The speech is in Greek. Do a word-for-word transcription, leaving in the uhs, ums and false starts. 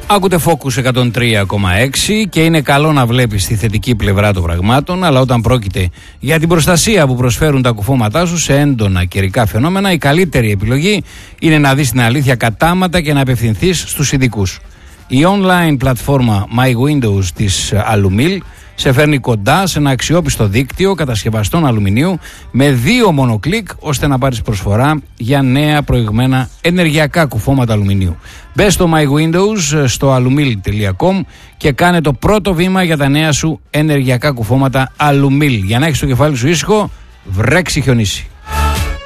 Άκουτε Focus εκατόν τρία κόμμα έξι και είναι καλό να βλέπεις τη θετική πλευρά των πραγμάτων, αλλά όταν πρόκειται για την προστασία που προσφέρουν τα κουφώματά σου σε έντονα καιρικά φαινόμενα, η καλύτερη επιλογή είναι να δεις την αλήθεια κατάματα και να απευθυνθείς στους ειδικούς. Η online πλατφόρμα My Windows της Alumil σε φέρνει κοντά σε ένα αξιόπιστο δίκτυο κατασκευαστών αλουμινίου με δύο μόνο κλικ, ώστε να πάρεις προσφορά για νέα προηγμένα ενεργειακά κουφώματα αλουμινίου. Μπες στο My Windows στο alumil τελεία com και κάνε το πρώτο βήμα για τα νέα σου ενεργειακά κουφώματα Alumil. Για να έχεις το κεφάλι σου ήσυχο, βρέξει χιονίσει.